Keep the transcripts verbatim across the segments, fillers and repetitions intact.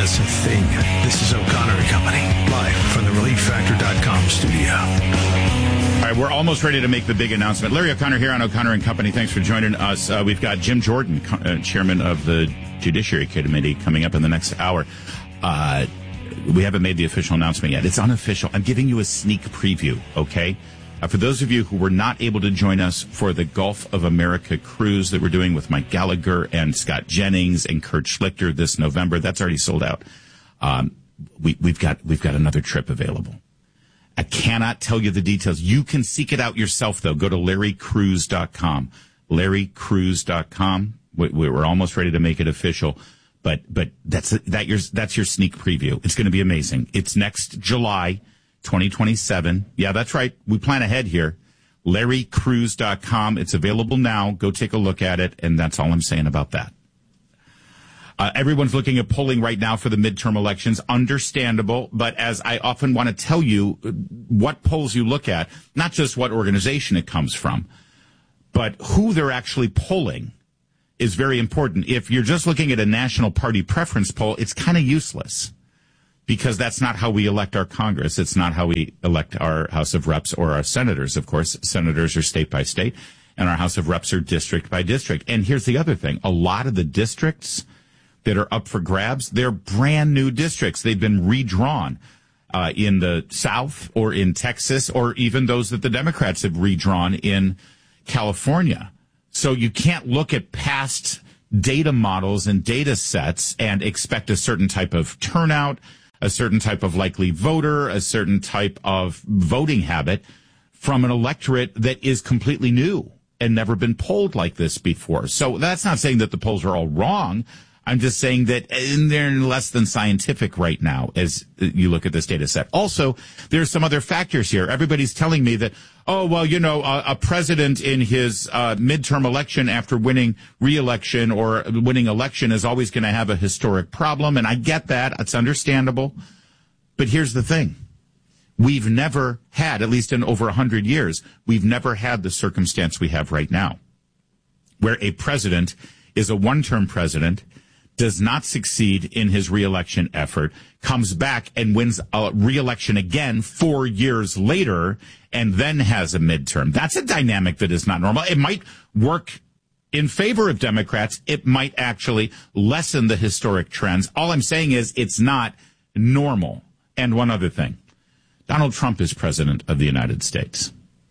That's a thing. This is O'Connor and Company, live from the relief factor dot com studio. All right, we're almost ready to make the big announcement. Larry O'Connor here on O'Connor and Company. Thanks for joining us. Uh, we've got Jim Jordan, uh, chairman of the Judiciary Committee, coming up in the next hour. Uh, we haven't made the official announcement yet. It's unofficial. I'm giving you a sneak preview, okay? Uh, for those of you who were not able to join us for the Gulf of America cruise that we're doing with Mike Gallagher and Scott Jennings and Kurt Schlichter this November, that's already sold out. Um, we, we've got we've got another trip available. I cannot tell you the details. You can seek it out yourself, though. Go to larry cruise dot com. larry cruise dot com. We, we're almost ready to make it official, but but that's that your that's your sneak preview. It's going to be amazing. It's next July twenty twenty-seven. Yeah, that's right. We plan ahead here. larry cruise dot com. It's available now. Go take a look at it, and that's all I'm saying about that. Uh, everyone's looking at polling right now for the midterm elections. Understandable, but as I often want to tell you, what polls you look at, not just what organization it comes from, but who they're actually polling is very important. If you're just looking at a national party preference poll, it's kind of useless because that's not how we elect our Congress. It's not how we elect our House of Reps or our senators. Of course, senators are state by state, and our House of Reps are district by district. And here's the other thing. A lot of the districts that are up for grabs, they're brand new districts. They've been redrawn uh, in the South or in Texas, or even those that the Democrats have redrawn in California. So you can't look at past data models and data sets and expect a certain type of turnout, a certain type of likely voter, a certain type of voting habit from an electorate that is completely new and never been polled like this before. So that's not saying that the polls are all wrong. I'm just saying that they're less than scientific right now as you look at this data set. Also, there's some other factors here. Everybody's telling me that, oh, well, you know, a, a president in his uh, midterm election after winning re-election or winning election is always going to have a historic problem. And I get that. It's understandable. But here's the thing. We've never had, at least in over one hundred years, we've never had the circumstance we have right now, where a president is a one-term president, does not succeed in his reelection effort, comes back and wins a reelection again four years later, and then has a midterm. That's a dynamic that is not normal. It might work in favor of Democrats. It might actually lessen the historic trends. All I'm saying is it's not normal. And one other thing. Donald Trump is president of the United States.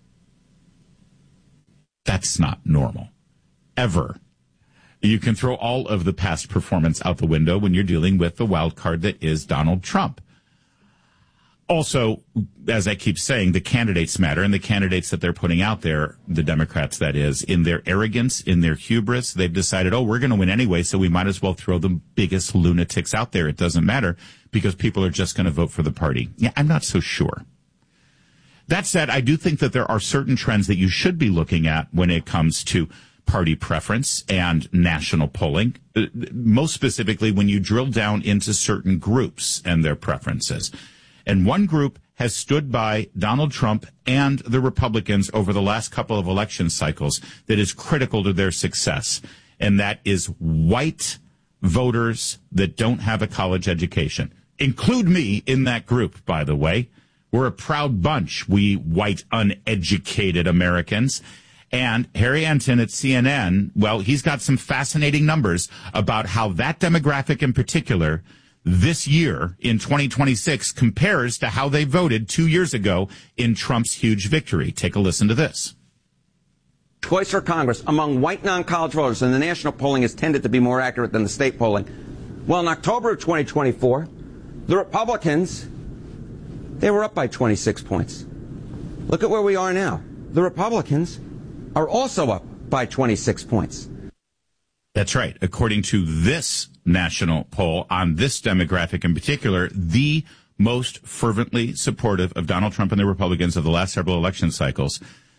That's not normal. Ever. You can throw all of the past performance out the window when you're dealing with the wild card that is Donald Trump. Also, as I keep saying, the candidates matter, and the candidates that they're putting out there, the Democrats, that is, in their arrogance, in their hubris, they've decided, oh, we're going to win anyway, so we might as well throw the biggest lunatics out there. It doesn't matter because people are just going to vote for the party. Yeah, I'm not so sure. That said, I do think that there are certain trends that you should be looking at when it comes to party preference and national polling, most specifically when you drill down into certain groups and their preferences. And one group has stood by Donald Trump and the Republicans over the last couple of election cycles that is critical to their success, and that is white voters that don't have a college education. Include me in that group, by the way. We're a proud bunch, we white, uneducated Americans. And Harry Anton at C N N, well, he's got some fascinating numbers about how that demographic in particular this year in twenty twenty-six compares to how they voted two years ago in Trump's huge victory. Take a listen to this. Choice for Congress among white non-college voters, and the national polling has tended to be more accurate than the state polling. Well, in October of twenty twenty-four, the Republicans, they were up by twenty-six points. Look at where we are now. The Republicans are also up by twenty-six points. That's right. According to this national poll on this demographic in particular, the most fervently supportive of Donald Trump and the Republicans of the last several election cycles,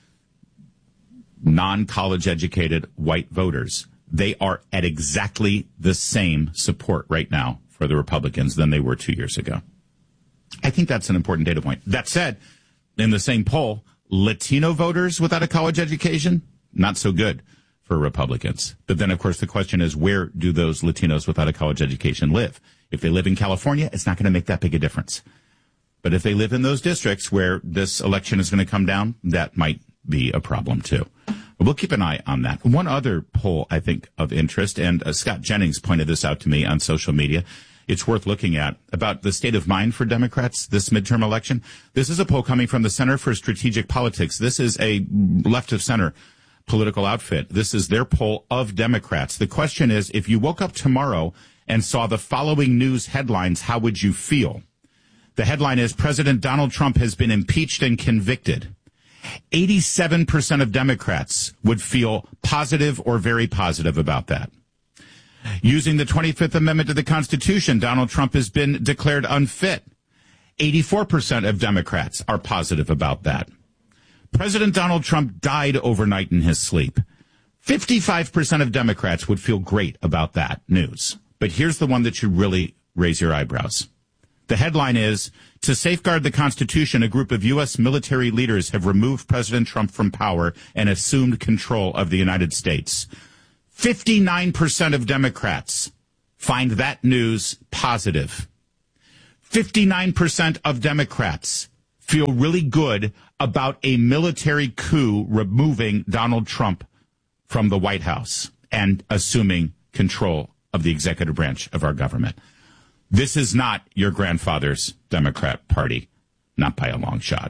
non-college educated white voters, they are at exactly the same support right now for the Republicans than they were two years ago. I think that's an important data point. That said, in the same poll, Latino voters without a college education, not so good for Republicans. But then, of course, the question is, where do those Latinos without a college education live? If they live in California, it's not going to make that big a difference. But if they live in those districts where this election is going to come down, that might be a problem too. We'll keep an eye on that. One other poll, I think, of interest, and uh, Scott Jennings pointed this out to me on social media. It's worth looking at, about the state of mind for Democrats this midterm election. This is a poll coming from the Center for Strategic Politics. This is a left of center political outfit. This is their poll of Democrats. The question is, if you woke up tomorrow and saw the following news headlines, how would you feel? The headline is, President Donald Trump has been impeached and convicted. eighty-seven percent of Democrats would feel positive or very positive about that. Using the twenty-fifth Amendment to the Constitution, Donald Trump has been declared unfit. eighty-four percent of Democrats are positive about that. President Donald Trump died overnight in his sleep. fifty-five percent of Democrats would feel great about that news. But here's the one that should really raise your eyebrows. The headline is, to safeguard the Constitution, a group of U S military leaders have removed President Trump from power and assumed control of the United States. fifty-nine percent of Democrats find that news positive. fifty-nine percent of Democrats feel really good about a military coup removing Donald Trump from the White House and assuming control of the executive branch of our government. This is not your grandfather's Democrat Party, not by a long shot.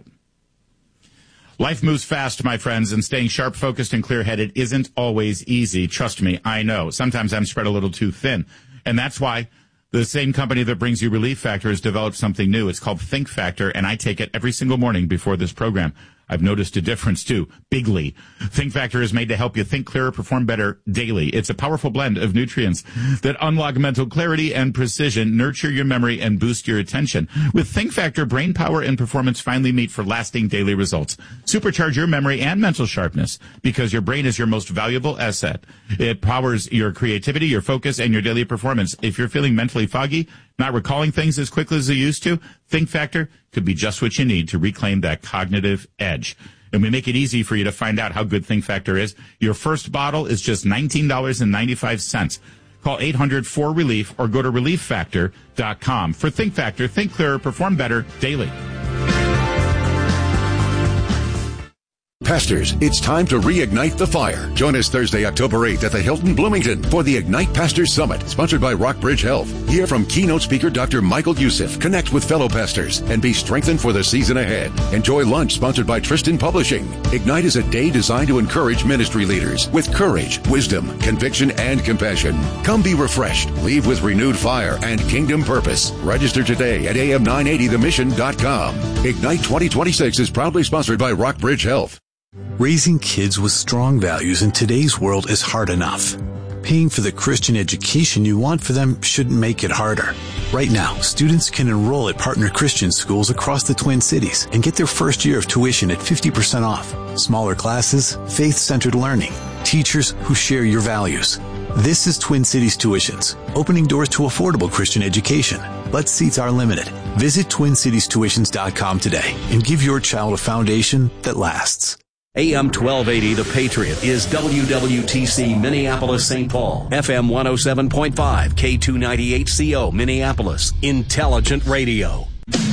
Life moves fast, my friends, and staying sharp, focused, and clear-headed isn't always easy. Trust me, I know. Sometimes I'm spread a little too thin. And that's why the same company that brings you Relief Factor has developed something new. It's called Think Factor, and I take it every single morning before this program. I've noticed a difference, too, bigly. Think Factor is made to help you think clearer, perform better daily. It's a powerful blend of nutrients that unlock mental clarity and precision, nurture your memory, and boost your attention. With Think Factor, brain power and performance finally meet for lasting daily results. Supercharge your memory and mental sharpness, because your brain is your most valuable asset. It powers your creativity, your focus, and your daily performance. If you're feeling mentally foggy, not recalling things as quickly as you used to, Think Factor could be just what you need to reclaim that cognitive edge. And we make it easy for you to find out how good Think Factor is. Your first bottle is just nineteen dollars and ninety-five cents. Call eight hundred four relief or go to relief factor dot com. For Think Factor, think clearer, perform better daily. Pastors, it's time to reignite the fire. Join us Thursday, October eighth at the Hilton Bloomington for the Ignite Pastors Summit, sponsored by Rockbridge Health. Hear from keynote speaker Doctor Michael Youssef, connect with fellow pastors, and be strengthened for the season ahead. Enjoy lunch sponsored by Tristan Publishing. Ignite is a day designed to encourage ministry leaders with courage, wisdom, conviction, and compassion. Come be refreshed, leave with renewed fire and kingdom purpose. Register today at A M nine eighty the mission dot com. Ignite twenty twenty-six is proudly sponsored by Rockbridge Health. Raising kids with strong values in today's world is hard enough. Paying for the Christian education you want for them shouldn't make it harder. Right now, students can enroll at partner Christian schools across the Twin Cities and get their first year of tuition at fifty percent off. Smaller classes, faith-centered learning, teachers who share your values. This is Twin Cities Tuitions, opening doors to affordable Christian education. But seats are limited. Visit twin cities tuitions dot com today and give your child a foundation that lasts. A M twelve eighty The Patriot is W W T C Minneapolis Saint Paul, F M one oh seven point five, K two ninety-eight C O Minneapolis, Intelligent Radio.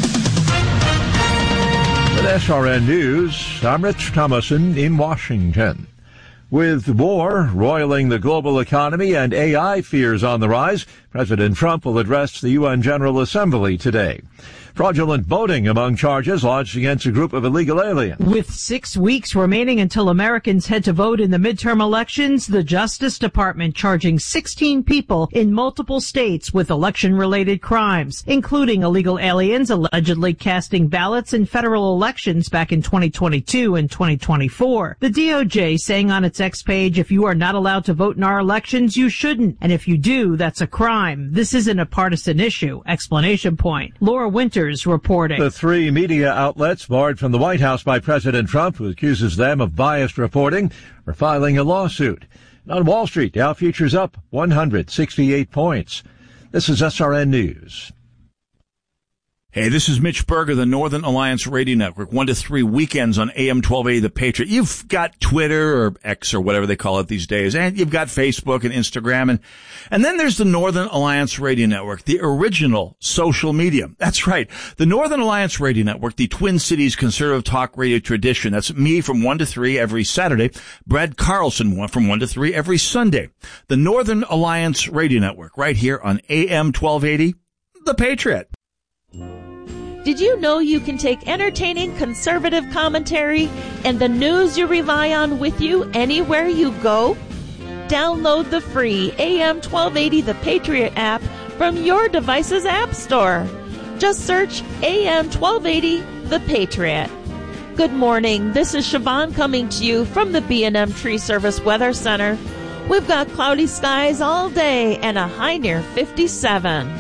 With S R N News, I'm Rich Thomason in Washington. With war roiling the global economy and A I fears on the rise, President Trump will address the U N General Assembly today. Fraudulent voting among charges lodged against a group of illegal aliens. With six weeks remaining until Americans head to vote in the midterm elections, the Justice Department charging sixteen people in multiple states with election-related crimes, including illegal aliens allegedly casting ballots in federal elections back in twenty twenty-two and twenty twenty-four. The D O J saying on its X page, if you are not allowed to vote in our elections, you shouldn't. And if you do, that's a crime. This isn't a partisan issue. Explanation point. Laura Winters reporting. The three media outlets barred from the White House by President Trump, who accuses them of biased reporting, are filing a lawsuit. On Wall Street, Dow futures up one hundred sixty-eight points. This is S R N News. Hey, this is Mitch Berger, the Northern Alliance Radio Network, one to three weekends on A M twelve eighty The Patriot. You've got Twitter or X or whatever they call it these days, and you've got Facebook and Instagram, and and then there's the Northern Alliance Radio Network, the original social media. That's right, the Northern Alliance Radio Network, the Twin Cities conservative talk radio tradition. That's me from one to three every Saturday, Brad Carlson from one to three every Sunday. The Northern Alliance Radio Network, right here on A M twelve eighty The Patriot. Did you know you can take entertaining conservative commentary and the news you rely on with you anywhere you go? Download the free A M twelve eighty The Patriot app from your device's app store. Just search A M twelve eighty The Patriot. Good morning. This is Siobhan coming to you from the B and M Tree Service Weather Center. We've got cloudy skies all day and a high near fifty-seven.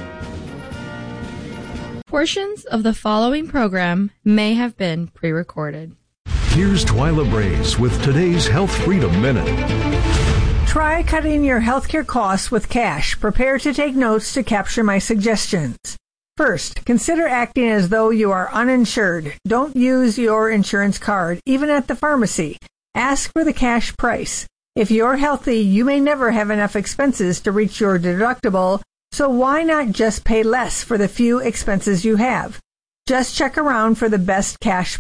Portions of the following program may have been pre-recorded. Here's Twyla Brace with today's Health Freedom Minute. Try cutting your healthcare costs with cash. Prepare to take notes to capture my suggestions. First, consider acting as though you are uninsured. Don't use your insurance card, even at the pharmacy. Ask for the cash price. If you're healthy, you may never have enough expenses to reach your deductible. So why not just pay less for the few expenses you have? Just check around for the best cash